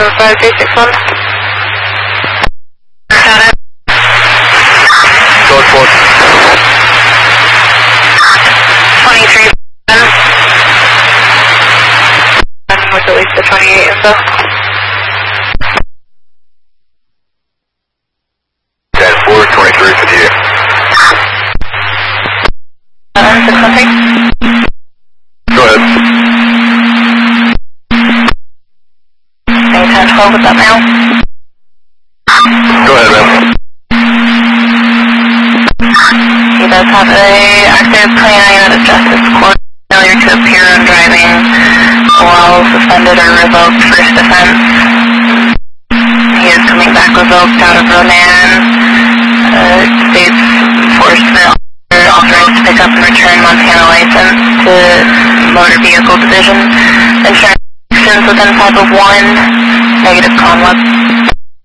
5J61. Got it. Code 4. 23. With at least the 28 info. 10-4, 23 for you. 613. Go ahead. 10-12, what's up now? Go ahead, man. He does have a active 29 of justice court failure to appear on driving while suspended or revoked first offense. He is coming back revoked out of Ronan. States enforcement authorized to pick up and return Montana license to Motor Vehicle Division. Insurance within 5 of 1. Negative conduct.